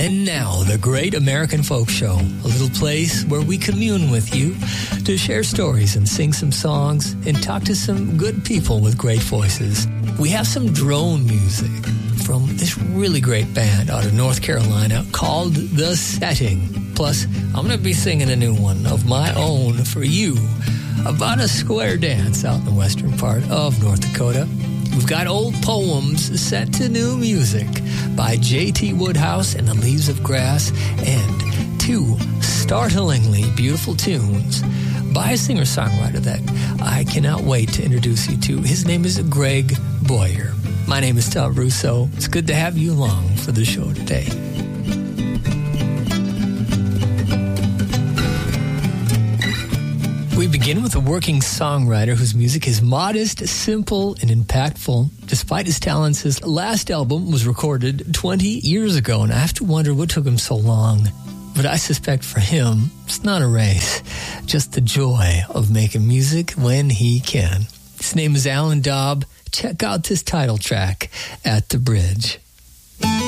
And now, the Great American Folk Show, a little place where we commune with you to share stories and sing some songs and talk to some good people with great voices. We have some drone music from this really great band out of North Carolina called The Setting. Plus, I'm going to be singing a new one of my own for you about a square dance out in the western part of North Dakota. We've got old poems set to new music by J.T. Woodhouse and the Leaves of Grass, and two startlingly beautiful tunes by a singer-songwriter that I cannot wait to introduce you to. His name is Greg Boyer. My name is Tom Russo. It's good to have you along for the show today. We begin with a working songwriter whose music is modest, simple, and impactful. Despite his talents, his last album was recorded 20 years ago, and I have to wonder what took him so long. But I suspect for him, it's not a race, just the joy of making music when he can. His name is Alan Daub. Check out this title track, At the Bridge.